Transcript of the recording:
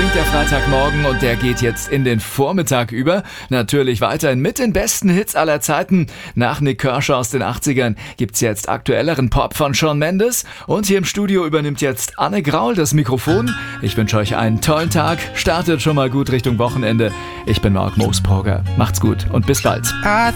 beginnt der Freitagmorgen und der geht jetzt in den Vormittag über. Natürlich weiterhin mit den besten Hits aller Zeiten. Nach Nik Kershaw aus den 80ern gibt's jetzt aktuelleren Pop von Shawn Mendes. Und hier im Studio übernimmt jetzt Anne Graul das Mikrofon. Ich wünsche euch einen tollen Tag. Startet schon mal gut Richtung Wochenende. Ich bin Mark Moosbrugger. Macht's gut und bis bald.